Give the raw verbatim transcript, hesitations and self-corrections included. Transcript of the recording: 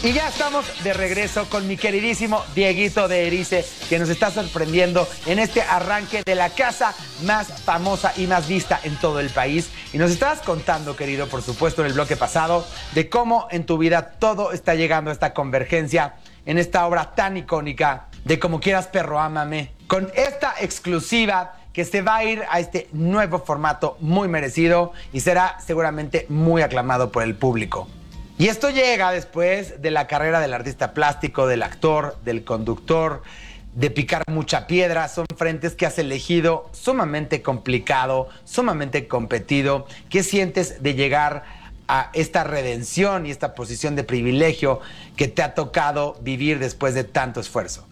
Y ya estamos de regreso con mi queridísimo Dieguito de Erice, que nos está sorprendiendo en este arranque de la casa más famosa y más vista en todo el país. Y nos estabas contando, querido, por supuesto, en el bloque pasado, de cómo en tu vida todo está llegando a esta convergencia en esta obra tan icónica de Como Quieras Perro Ámame, con esta exclusiva que se va a ir a este nuevo formato muy merecido y será seguramente muy aclamado por el público. Y esto llega después de la carrera del artista plástico, del actor, del conductor, de picar mucha piedra. Son frentes que has elegido sumamente complicado, sumamente competido. ¿Qué sientes de llegar a esta redención y esta posición de privilegio que te ha tocado vivir después de tanto esfuerzo?